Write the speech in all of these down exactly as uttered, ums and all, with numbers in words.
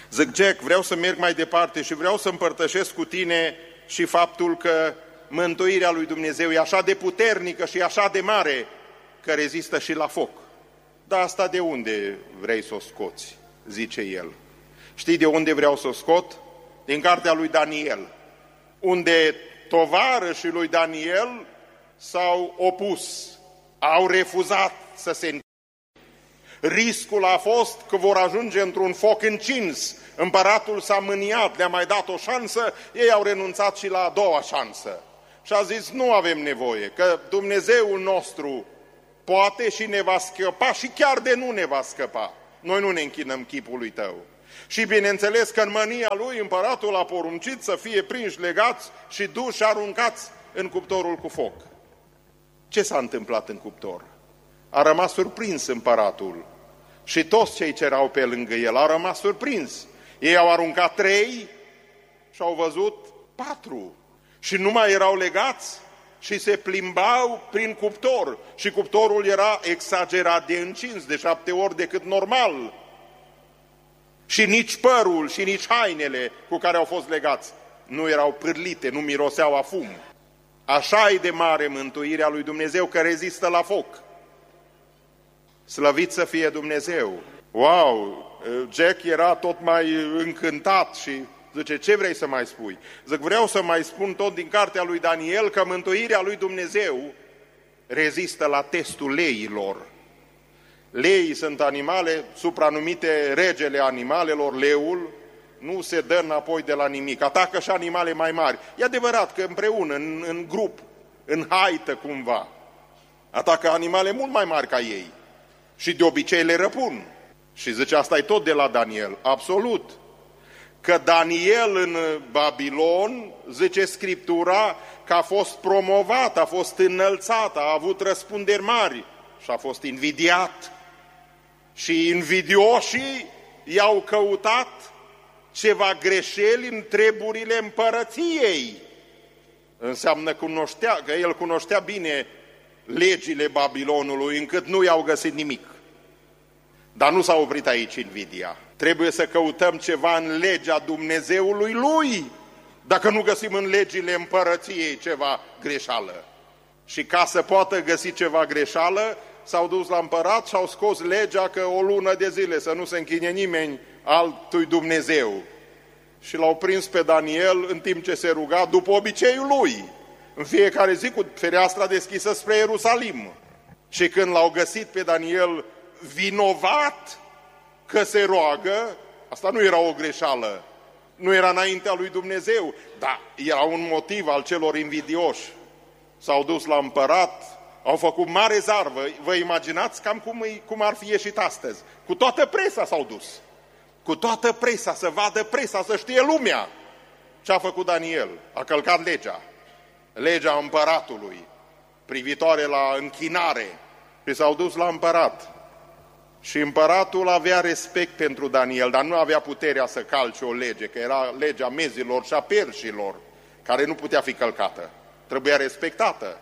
Zic, Jack, vreau să merg mai departe și vreau să împărtășesc cu tine și faptul că mântuirea lui Dumnezeu e așa de puternică și așa de mare că rezistă și la foc. Dar asta de unde vrei să o scoți? Zice el. Știi de unde vreau să o scot? Din cartea lui Daniel, unde tovarășii lui Daniel s-au opus, au refuzat să se închidă. Riscul a fost că vor ajunge într-un foc încins. Împăratul s-a mâniat, le-a mai dat o șansă, ei au renunțat și la a doua șansă. Și a zis, nu avem nevoie, că Dumnezeul nostru poate și ne va scăpa și chiar de nu ne va scăpa. Noi nu ne închinăm chipului tău. Și bineînțeles că în mânia lui împăratul a poruncit să fie prinși, legați și duși și aruncați în cuptorul cu foc. Ce s-a întâmplat în cuptor? A rămas surprins împăratul și toți cei ce erau pe lângă el au rămas surprins. Ei au aruncat trei și au văzut patru și nu mai erau legați și se plimbau prin cuptor și cuptorul era exagerat de încins, de șapte ori decât normal. Și nici părul și nici hainele cu care au fost legați nu erau pârlite, nu miroseau a fum. Așa e de mare mântuirea lui Dumnezeu, că rezistă la foc. Slăvit să fie Dumnezeu! Wow! Jack era tot mai încântat și zice, ce vrei să mai spui? Zic, vreau să mai spun tot din cartea lui Daniel că mântuirea lui Dumnezeu rezistă la testul leilor. Leii sunt animale supranumite regele animalelor, leul, nu se dă înapoi de la nimic, atacă și animale mai mari. E adevărat că împreună, în, în grup, în haită cumva, atacă animale mult mai mari ca ei și de obicei le răpun. Și zice, asta e tot de la Daniel, absolut. Că Daniel în Babilon, zice Scriptura, că a fost promovat, a fost înălțat, a avut răspunderi mari și a fost invidiat. Și invidioșii i-au căutat ceva greșeli în treburile împărăției. Înseamnă cunoștea, că el cunoștea bine legile Babilonului, încât nu i-au găsit nimic. Dar nu s-a oprit aici invidia. Trebuie să căutăm ceva în legea Dumnezeului lui, dacă nu găsim în legile împărăției ceva greșeală. Și ca să poată găsi ceva greșeală, s-au dus la împărat și au scos legea că o lună de zile să nu se închine nimeni altui Dumnezeu. Și l-au prins pe Daniel în timp ce se ruga după obiceiul lui, în fiecare zi cu fereastra deschisă spre Ierusalim. Și când l-au găsit pe Daniel vinovat că se roagă, asta nu era o greșeală, nu era înaintea lui Dumnezeu, dar era un motiv al celor invidioși. S-au dus la împărat, au făcut mare zarvă. Vă imaginați cam cum, e, cum ar fi ieșit astăzi? Cu toată presa s-au dus. Cu toată presa, să vadă presa, să știe lumea. Ce a făcut Daniel? A călcat legea. Legea împăratului, privitoare la închinare. Și s-au dus la împărat. Și împăratul avea respect pentru Daniel, dar nu avea puterea să calce o lege, că era legea mezilor și a perșilor, care nu putea fi călcată. Trebuia respectată.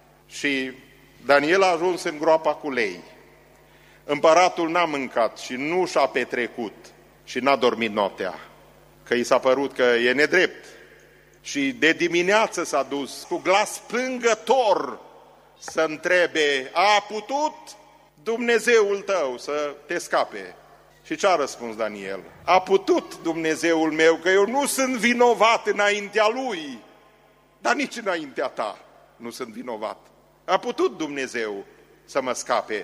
Și Daniel a ajuns în groapa cu lei. Împăratul n-a mâncat și nu și-a petrecut și n-a dormit noaptea, că i s-a părut că e nedrept. Și de dimineață s-a dus cu glas plângător să întrebe, a putut Dumnezeul tău să te scape? Și ce a răspuns Daniel? A putut Dumnezeul meu, că eu nu sunt vinovat înaintea lui, dar nici înaintea ta nu sunt vinovat. A putut Dumnezeu să mă scape.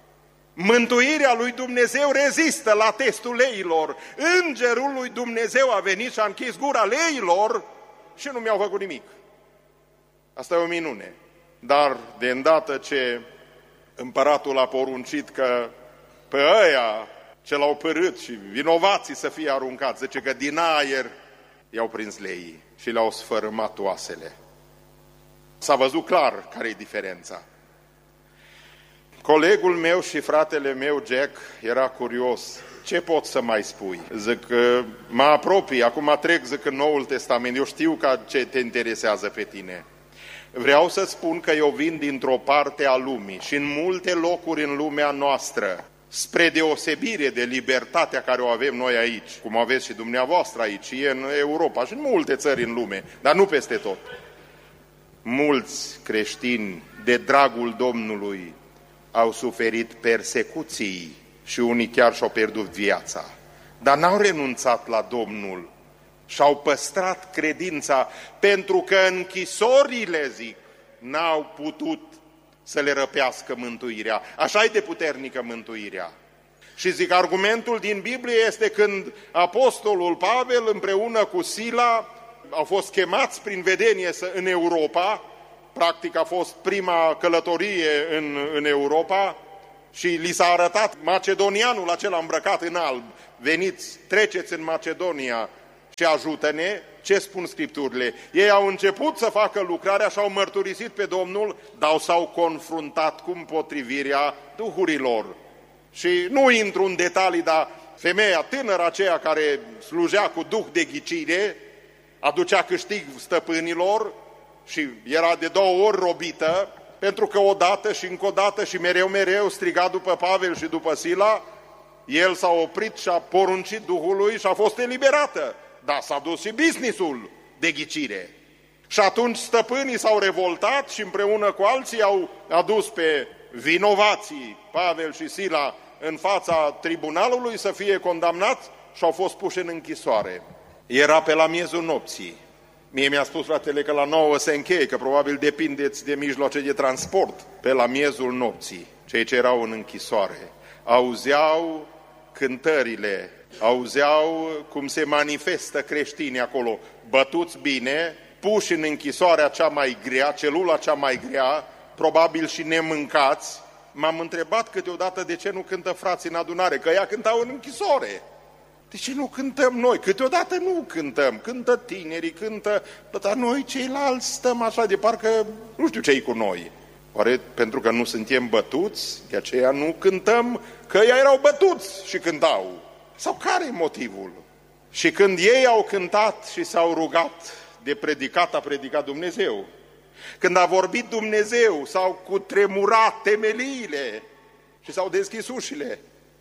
Mântuirea lui Dumnezeu rezistă la testul leilor. Îngerul lui Dumnezeu a venit și a închis gura leilor și nu mi-au făcut nimic. Asta e o minune. Dar de îndată ce împăratul a poruncit că pe ăia ce l-au părât și vinovații să fie aruncați, zice că din aer i-au prins leii și le-au sfărâmat oasele. S-a văzut clar care e diferența. Colegul meu și fratele meu, Jack, era curios. Ce pot să mai spui? Zic, mă apropii, acum trec, zic, în Noul Testament. Eu știu că ce te interesează pe tine. Vreau să spun că eu vin dintr-o parte a lumii și în multe locuri în lumea noastră spre deosebire de libertatea care o avem noi aici, cum aveți și dumneavoastră aici, și în Europa și în multe țări în lume, dar nu peste tot. Mulți creștini, de dragul Domnului, au suferit persecuții și unii chiar și-au pierdut viața, dar n-au renunțat la Domnul și-au păstrat credința, pentru că închisorile, zic, n-au putut să le răpească mântuirea. Așa e de puternică mântuirea. Și zic, argumentul din Biblie este când apostolul Pavel împreună cu Sila au fost chemați prin vedenie în Europa, practic a fost prima călătorie în, în Europa, și li s-a arătat macedonianul acela îmbrăcat în alb: veniți, treceți în Macedonia și ajută-ne. Ce spun Scripturile? Ei au început să facă lucrarea și au mărturisit pe Domnul, dar s-au confruntat cu împotrivirea duhurilor. Și nu intru în detalii, dar femeia tânără aceea care slujea cu duh de ghicire, aducea câștig stăpânilor și era de două ori robită, pentru că odată și încă o dată și mereu, mereu striga după Pavel și după Sila. El s-a oprit și a poruncit Duhului și a fost eliberată. Dar s-a dus și businessul de ghicire. Și atunci stăpânii s-au revoltat și împreună cu alții au adus pe vinovații, Pavel și Sila, în fața tribunalului să fie condamnați și au fost puși în închisoare. Era pe la miezul nopții. Mie mi-a spus fratele că la nouă se încheie, că probabil depindeți de mijloace de transport. Pe la miezul nopții, cei ce erau în închisoare auzeau cântările, auzeau cum se manifestă creștinii acolo, bătuți bine, puși în închisoarea cea mai grea, celula cea mai grea, probabil și nemâncați. M-am întrebat câteodată de ce nu cântă frații în adunare, că ea cântau în închisoare. De ce nu cântăm noi? Câteodată nu cântăm, cântă tinerii, cântă, dar noi ceilalți stăm așa de parcă nu știu ce-i cu noi. Oare pentru că nu suntem bătuți, de aceea nu cântăm, că ei erau bătuți și cântau? Sau care e motivul? Și când ei au cântat și s-au rugat de predicat, a predicat Dumnezeu. Când a vorbit Dumnezeu, s-au cutremurat temeliile și s-au deschis ușile.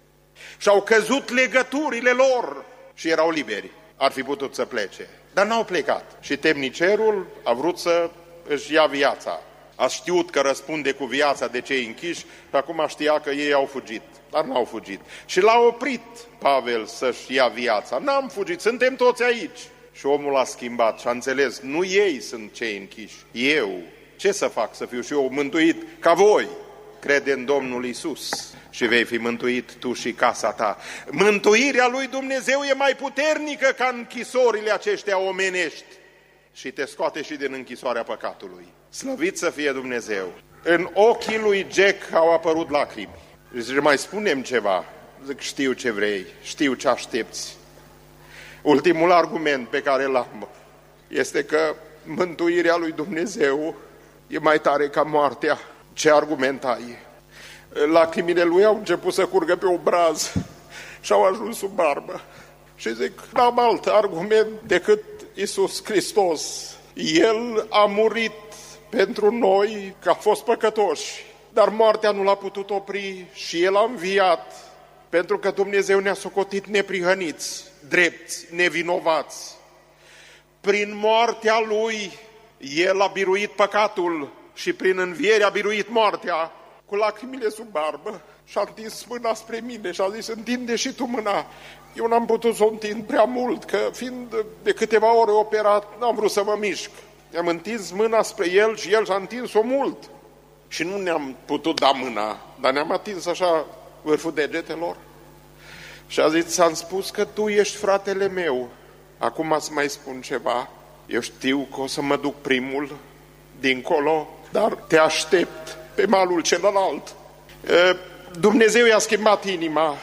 Și-au căzut legăturile lor și erau liberi. Ar fi putut să plece, dar n-au plecat. Și temnicerul a vrut să își ia viața. A știut că răspunde cu viața de cei închiși și acum știa că ei au fugit, dar n-au fugit. Și l-a oprit Pavel să-și ia viața. N-am fugit, suntem toți aici. Și omul a schimbat și a înțeles, nu ei sunt cei închiși, eu. Ce să fac să fiu și eu mântuit ca voi? Crede în Domnul Iisus și vei fi mântuit tu și casa ta. Mântuirea lui Dumnezeu e mai puternică ca închisorile aceștia omenești și te scoate și din închisoarea păcatului. Slăvit să fie Dumnezeu! În ochii lui Jack au apărut lacrimi. Zice, mai spunem ceva. Zic, știu ce vrei, știu ce aștepți. Ultimul argument pe care l-am este că mântuirea lui Dumnezeu e mai tare ca moartea. Ce argument ai? Lacrimile lui au început să curgă pe obraz și au ajuns sub barbă. Și zic, n-am alt argument decât Iisus Hristos. El a murit pentru noi, că a fost păcătoși, dar moartea nu l-a putut opri și El a înviat, pentru că Dumnezeu ne-a socotit neprihăniți, drepți, nevinovați. Prin moartea Lui, El a biruit păcatul și prin înviere a biruit moartea. Cu lacrimile sub barbă și-a întins mâna spre mine și a zis, întinde și tu mâna. Eu n-am putut să o întind prea mult, că fiind de câteva ore operat, n-am vrut să mă mișc. I-am întins mâna spre el și el și-a întins-o mult. Și nu ne-am putut da mâna, dar ne-am atins așa vârful degetelor. Și a zis, ți-am spus că tu ești fratele meu. Acum îți mai spun ceva. Eu știu că o să mă duc primul dincolo, dar te aștept pe malul celălalt. Dumnezeu i-a schimbat inima.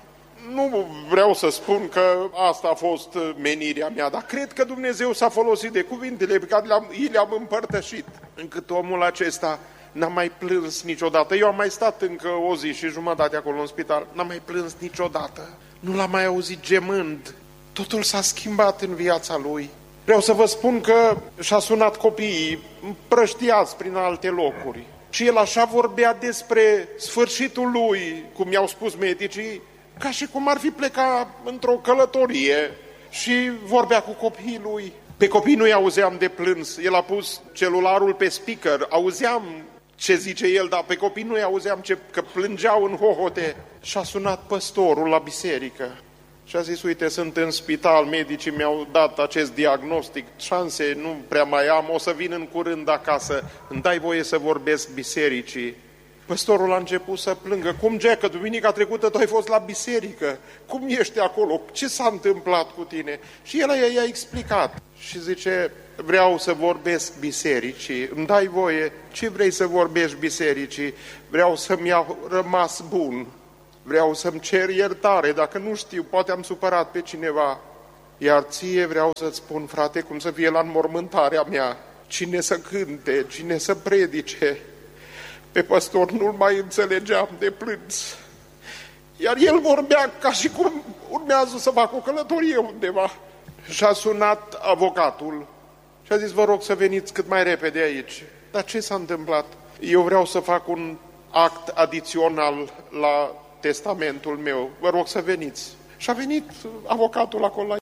Nu vreau să spun că asta a fost menirea mea, dar cred că Dumnezeu s-a folosit de cuvintele pe care le-am, le-am împărtășit, încât omul acesta n-a mai plâns niciodată. Eu am mai stat încă o zi și jumătate acolo în spital, n-am mai plâns niciodată. Nu l-am mai auzit gemând. Totul s-a schimbat în viața lui. Vreau să vă spun că și-a sunat copiii împrăștiați prin alte locuri. Și el așa vorbea despre sfârșitul lui, cum i-au spus medicii, ca și cum ar fi plecat într-o călătorie și vorbea cu copiii lui. Pe copii nu-i auzeam de plâns, el a pus celularul pe speaker, auzeam ce zice el, dar pe copii nu-i auzeam ce, că plângeau în hohote. Și a sunat păstorul la biserică și a zis, uite, sunt în spital, medicii mi-au dat acest diagnostic, șanse nu prea mai am, o să vin în curând acasă, îmi dai voie să vorbesc bisericii? Păstorul a început să plângă. Cum, Jack, că duminica trecută tu ai fost la biserică? Cum ești acolo? Ce s-a întâmplat cu tine? Și el i-a explicat. Și zice, vreau să vorbesc bisericii. Îmi dai voie? Ce vrei să vorbești bisericii? Vreau să-mi iau rămas bun. Vreau să-mi cer iertare. Dacă nu știu, poate am supărat pe cineva. Iar ție vreau să-ți spun, frate, cum să fie la înmormântarea mea. Cine să cânte, cine să predice. Pe păstor nu-l mai înțelegeam de plâns. Iar el vorbea ca și cum urmează să facă o călătorie undeva. Și a sunat avocatul și a zis, vă rog să veniți cât mai repede aici. Dar ce s-a întâmplat? Eu vreau să fac un act adițional la testamentul meu. Vă rog să veniți. Și a venit avocatul acolo.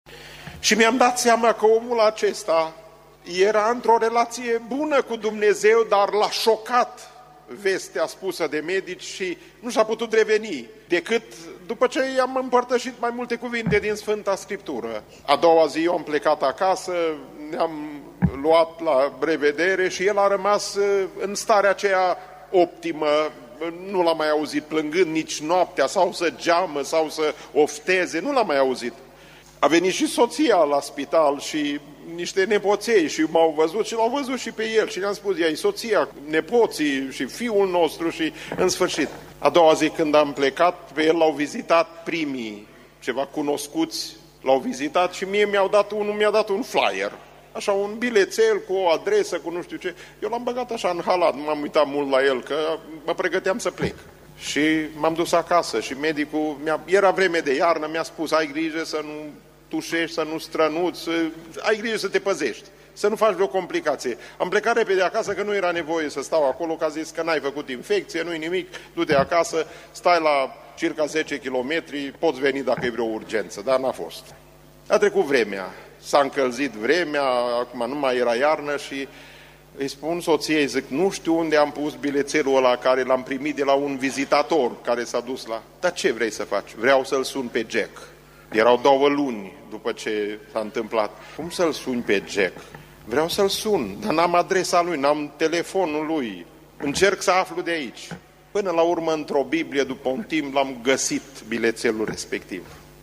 Și mi-am dat seama că omul acesta era într-o relație bună cu Dumnezeu, dar l-a șocat vestea spusă de medici și nu și-a putut reveni, decât după ce i-am împărtășit mai multe cuvinte din Sfânta Scriptură. A doua zi eu am plecat acasă, ne-am luat la revedere și el a rămas în starea aceea optimă, nu l-am mai auzit plângând nici noaptea, sau să geamă, sau să ofteze, nu l-am mai auzit. A venit și soția la spital și niște nepoței și m-au văzut și l-au văzut și pe el și le-am spus, ea e soția, nepoții și fiul nostru și în sfârșit. A doua zi când am plecat, pe el l-au vizitat primii, ceva cunoscuți, l-au vizitat și mie mi-au dat unul, mi-a dat un flyer, așa un bilețel cu o adresă, cu nu știu ce. Eu l-am băgat așa în halat, nu m-am uitat mult la el, că mă pregăteam să plec. Și m-am dus acasă și medicul, mi-a, era vreme de iarnă, mi-a spus, ai grijă să nu tușești, să nu strănuți, ai grijă să te păzești, să nu faci vreo complicație. Am plecat repede acasă că nu era nevoie să stau acolo, că a zis că n-ai făcut infecție, nu-i nimic, du-te acasă, stai la circa zece kilometri, poți veni dacă e vreo urgență, dar n-a fost. A trecut vremea, s-a încălzit vremea, acum nu mai era iarnă și îi spun soției, zic, nu știu unde am pus bilețelul ăla care l-am primit de la un vizitator care s-a dus la... Dar ce vrei să faci? Vreau să-l sun pe Jack. Erau două luni după ce s-a întâmplat. Cum să-l suni pe Jack? Vreau să-l sun, dar n-am adresa lui, n-am telefonul lui. Încerc să aflu de aici. Până la urmă, într-o Biblie, după un timp, l-am găsit bilețelul respectiv.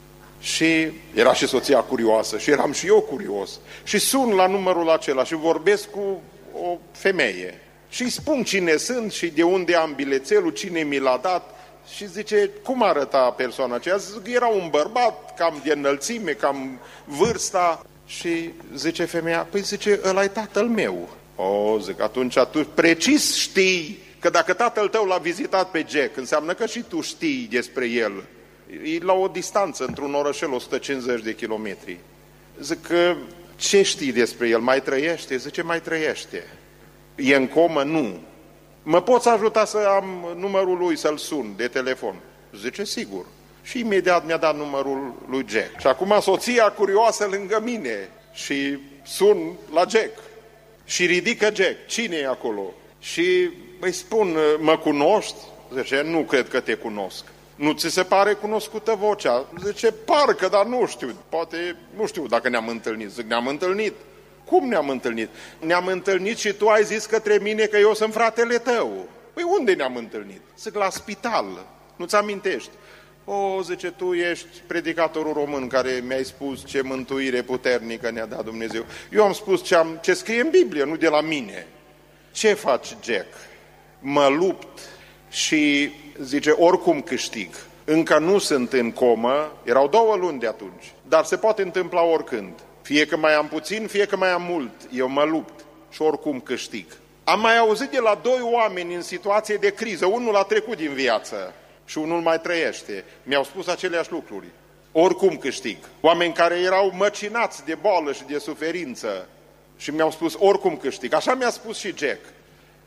Și era și soția curioasă și eram și eu curios. Și sun la numărul acela și vorbesc cu o femeie. Și îi spun cine sunt și de unde am bilețelul, cine mi l-a dat. Și zice, cum arăta persoana aceea? Zic, era un bărbat, cam de înălțime, cam vârsta. Și zice femeia, păi zice, ăla-i tatăl meu. O, zic, atunci tu precis știi că dacă tatăl tău l-a vizitat pe Jack, înseamnă că și tu știi despre el. E la o distanță, într-un orășel, o sută cincizeci de kilometri. Zic, ce știi despre el? Mai trăiește? Zice, mai trăiește. E în comă? Nu. Mă poți ajuta să am numărul lui, să-l sun de telefon? Zice, sigur. Și imediat mi-a dat numărul lui Jack. Și acum soția curioasă lângă mine și sun la Jack. Și ridică Jack. Cine e acolo? Și îi spun, mă cunoști? Zice, nu cred că te cunosc. Nu ți se pare cunoscută vocea? Zice, parcă, dar nu știu. Poate, nu știu dacă ne-am întâlnit. Zic, ne-am întâlnit. Cum ne-am întâlnit? Ne-am întâlnit și tu ai zis către mine că eu sunt fratele tău. Păi unde ne-am întâlnit? Zic, la spital. Nu-ți amintești? O, zice, tu ești predicatorul român care mi-ai spus ce mântuire puternică ne-a dat Dumnezeu. Eu am spus ce, am, ce scrie în Biblie, nu de la mine. Ce faci, Jack? Mă lupt și, zice, oricum câștig. Încă nu sunt în comă, erau două luni de atunci, dar se poate întâmpla oricând. Fie că mai am puțin, fie că mai am mult, eu mă lupt și oricum câștig. Am mai auzit de la doi oameni în situație de criză, unul a trecut din viață și unul mai trăiește. Mi-au spus aceleași lucruri. Oricum câștig. Oameni care erau măcinați de boală și de suferință și mi-au spus oricum câștig. Așa mi-a spus și Jack.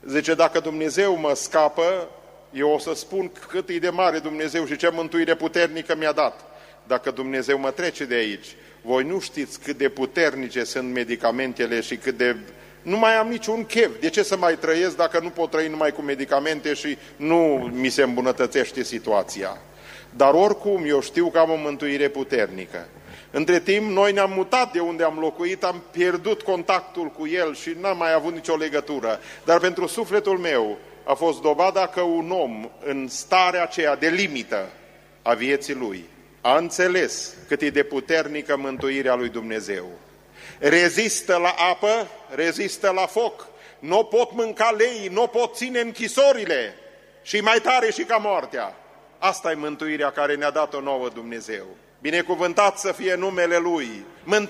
Zice, dacă Dumnezeu mă scapă, eu o să spun cât e de mare Dumnezeu și ce mântuire puternică mi-a dat. Dacă Dumnezeu mă trece de aici, voi nu știți cât de puternice sunt medicamentele și cât de... Nu mai am niciun chef. De ce să mai trăiesc dacă nu pot trăi numai cu medicamente și nu mi se îmbunătățește situația? Dar oricum eu știu că am o mântuire puternică. Între timp, noi ne-am mutat de unde am locuit, am pierdut contactul cu el și n-am mai avut nicio legătură. Dar pentru sufletul meu a fost dovada că un om în starea aceea de limită a vieții lui a înțeles cât e de puternică mântuirea lui Dumnezeu. Rezistă la apă, rezistă la foc, nu pot mânca lei, nu pot ține închisorile și mai tare și ca moartea. Asta e mântuirea care ne-a dat-o nouă Dumnezeu. Binecuvântat să fie numele Lui.